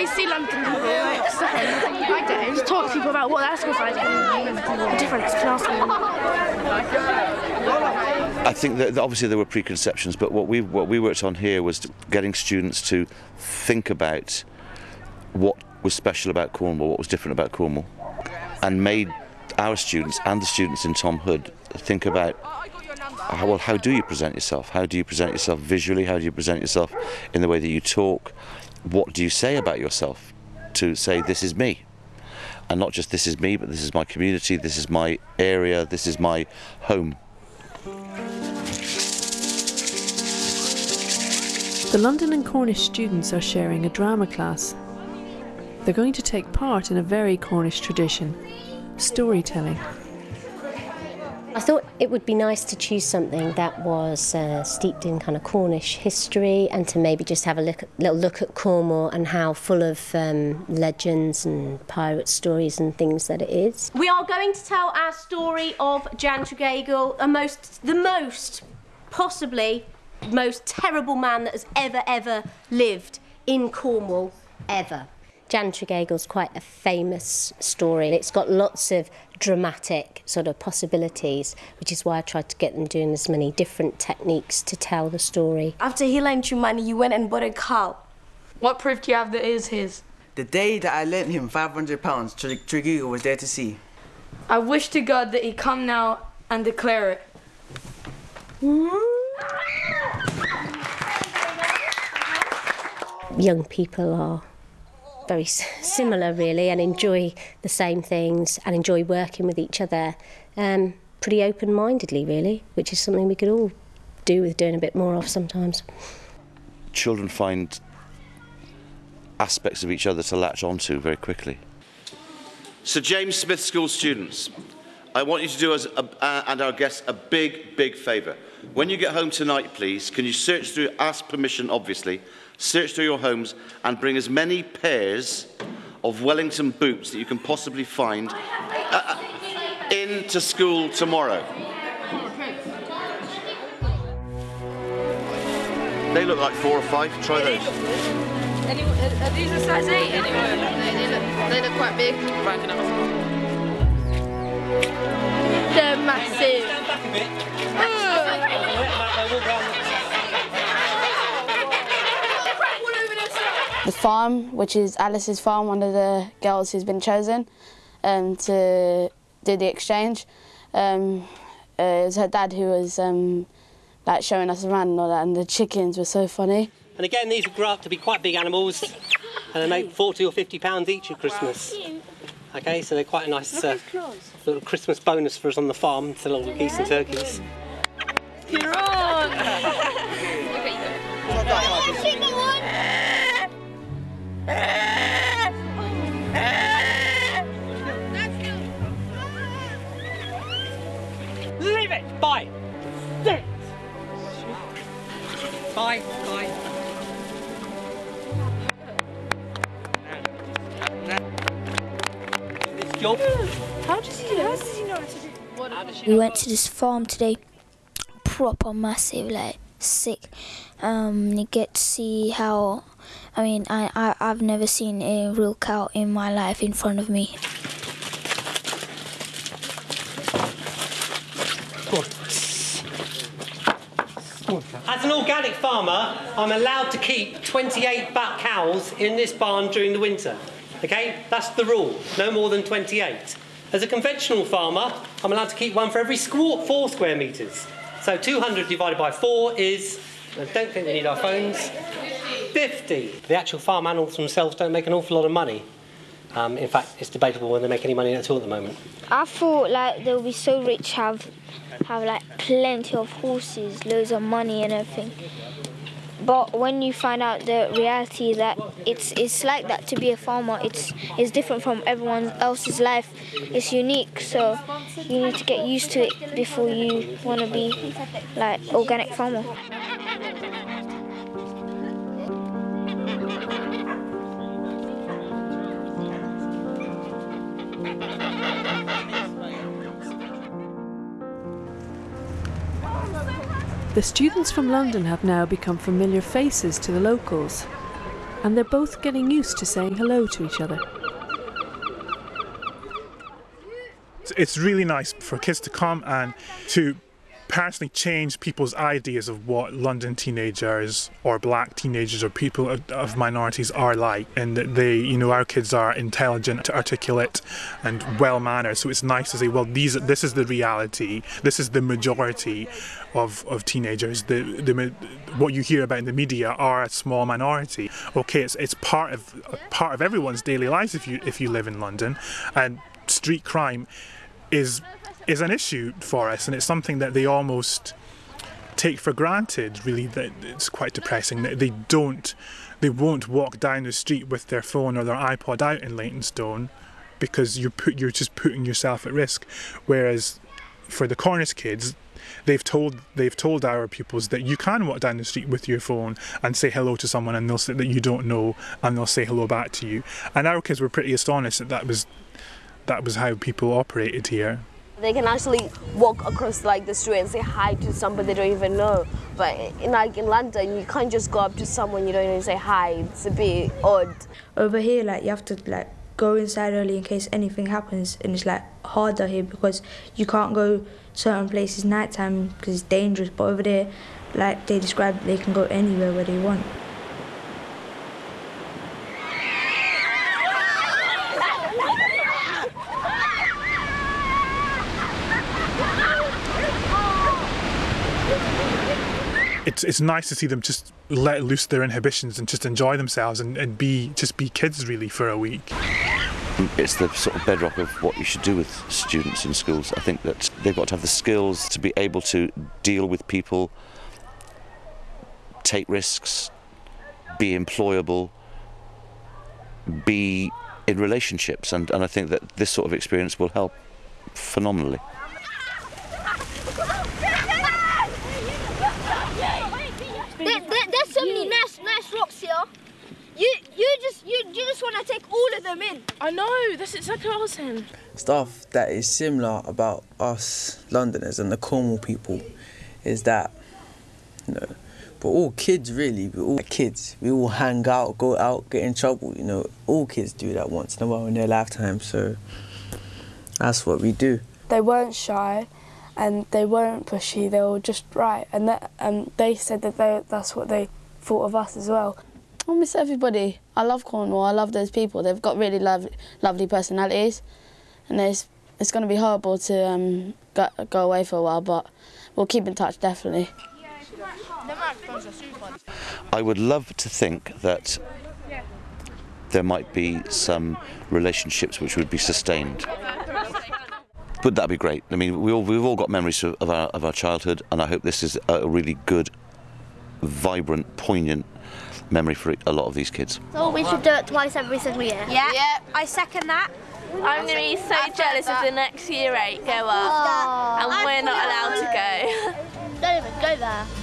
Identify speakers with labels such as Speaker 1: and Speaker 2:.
Speaker 1: really see London people I don't. Just talk to people about what their school's like and the difference between our school.
Speaker 2: I think that obviously there were preconceptions, but what we worked on here was getting students to think about what was special about Cornwall, what was different about Cornwall, and made our students and the students in Tom Hood think about how do you present yourself? How do you present yourself visually? How do you present yourself in the way that you talk? What do you say about yourself to say this is me? And not just this is me, but this is my community, this is my area, this is my home.
Speaker 3: The London and Cornish students are sharing a drama class. They're going to take part in a very Cornish tradition, storytelling.
Speaker 4: I thought it would be nice to choose something that was steeped in kind of Cornish history, and to maybe just have a little look at Cornwall and how full of legends and pirate stories and things that it is.
Speaker 5: We are going to tell our story of Jan Tregagle, the possibly most terrible man that has ever lived in Cornwall, ever.
Speaker 4: Jan Tregagle's quite a famous story. It's got lots of dramatic sort of possibilities, which is why I tried to get them doing as many different techniques to tell the story.
Speaker 1: After he lent you money, you went and bought a cow. What proof do you have that it is his?
Speaker 6: The day that I lent him £500, Tregagle was there to see.
Speaker 1: I wish to God that he'd come now and declare it.
Speaker 4: Young people are very similar really, and enjoy the same things and enjoy working with each other pretty open-mindedly really, which is something we could all do with doing a bit more of sometimes.
Speaker 2: Children find aspects of each other to latch onto very quickly. So James Smith School students, I want you to do us and our guests a big favour. When you get home tonight, please, can you search through, ask permission obviously, search through your homes and bring as many pairs of Wellington boots that you can possibly find into school tomorrow. They look like 4 or 5, try those.
Speaker 1: Are these a size 8 anyway? They look quite big. They're massive.
Speaker 7: The farm, which is Alice's farm, one of the girls who's been chosen to do the exchange. It was her dad who was like showing us around and all that, and the chickens were so funny.
Speaker 8: And again, these will grow up to be quite big animals, and they make £40 or £50 each at Christmas. Okay, so they're quite a nice little Christmas bonus for us on the farm to little geese and turkeys.
Speaker 1: You're on!
Speaker 8: Leave it! Bye! Sit! Bye, bye. This job.
Speaker 1: How does he know how to do it?
Speaker 9: We went to this farm today, proper massive, like sick. You get to see how, I mean, I've never seen a real cow in my life in front of me.
Speaker 8: As an organic farmer, I'm allowed to keep 28 butt cows in this barn during the winter. Okay, that's the rule, no more than 28. As a conventional farmer, I'm allowed to keep one for every 4 square metres. So 200 divided by 4 is, I don't think we need our phones, 50. The actual farm animals themselves don't make an awful lot of money. In fact, it's debatable whether they make any money at all at the moment.
Speaker 9: I thought like they'll be so rich, have like plenty of horses, loads of money and everything. But when you find out the reality that it's like that to be a farmer, it's different from everyone else's life. It's unique, so you need to get used to it before you want to be like organic farmer.
Speaker 3: The students from London have now become familiar faces to the locals. and they're both getting used to saying hello to each other.
Speaker 10: It's really nice for kids to come and to personally change people's ideas of what London teenagers or black teenagers or people of minorities are like, and that they, you know, our kids are intelligent, articulate and well-mannered, so it's nice to say, well, this is the reality, this is the majority of teenagers. What you hear about in the media are a small minority. Okay, it's part of everyone's daily lives if you live in London, and street crime is an issue for us, and it's something that they almost take for granted, really. That it's quite depressing that they won't walk down the street with their phone or their iPod out in Leytonstone because you're just putting yourself at risk. Whereas for the Cornish kids, they've told our pupils that you can walk down the street with your phone and say hello to someone, and they'll say that you don't know, and they'll say hello back to you. And our kids were pretty astonished that was how people operated here.
Speaker 11: They can actually walk across like the street and say hi to somebody they don't even know. But in London, you can't just go up to someone you don't even say hi. It's a bit odd.
Speaker 12: Over here, like, you have to like go inside early in case anything happens, and it's like harder here because you can't go certain places nighttime because it's dangerous. But over there, like they described, they can go anywhere where they want.
Speaker 10: It's nice to see them just let loose their inhibitions and just enjoy themselves and be kids really for a week.
Speaker 2: It's the sort of bedrock of what you should do with students in schools. I think that they've got to have the skills to be able to deal with people, take risks, be employable, be in relationships, and I think that this sort of experience will help phenomenally.
Speaker 13: There's so many nice rocks here. You just want to take all of them in.
Speaker 1: I know, that's exactly what I was saying.
Speaker 6: Stuff that is similar about us Londoners and the Cornwall people is that, you know, we're all kids really. We're all kids. We all hang out, go out, get in trouble. You know, all kids do that once in a while in their lifetime. So that's what we do.
Speaker 7: They weren't shy, and they weren't pushy. They were just right, and they said that that's what they thought of us as well. I miss everybody. I love Cornwall. I love those people. They've got really lovely personalities, and it's going to be horrible to go away for a while, but we'll keep in touch definitely.
Speaker 2: I would love to think that there might be some relationships which would be sustained. Would that be great? I mean, we've all got memories of our childhood, and I hope this is a really good, vibrant, poignant memory for a lot of these kids.
Speaker 13: So we should do it twice every single year.
Speaker 5: Yeah, I second that.
Speaker 1: I'm going to be so jealous of the next year 8 go up, and we're not allowed to go.
Speaker 13: Don't even go there.